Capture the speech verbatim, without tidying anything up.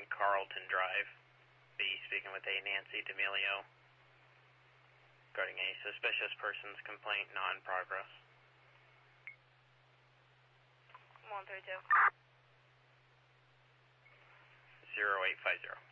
Carlton Drive. Be speaking with a Nancy D'Amelio regarding a suspicious persons complaint, non-progress. one thirty-two. zero eight five zero.